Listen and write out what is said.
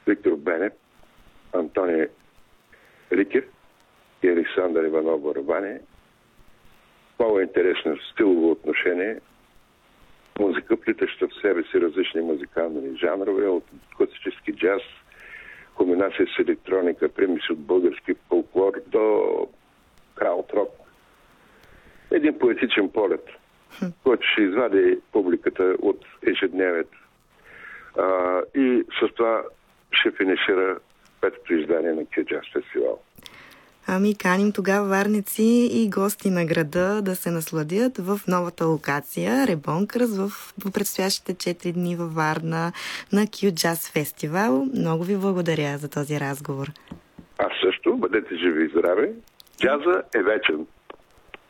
Виктор Бенев, Антони Рикев и Александър Иванов Барабани. Много интересно стилово отношение. Музика, плитаща в себе си различни музикални жанрове, от класически джаз, комбинация с електроника, примеси от български фолклор до крауд-рок. Един поетичен полет, който ще извади публиката от ежедневието. И с това ще финишира петото издание на Q-Jazz фестивал. Ами каним тогава варнеци и гости на града да се насладят в новата локация Ребонкърс в предстоящите 4 дни във Варна на Q-Jazz фестивал. Много ви благодаря за този разговор. Аз също. Бъдете живи и здрави. Джаза е вечен.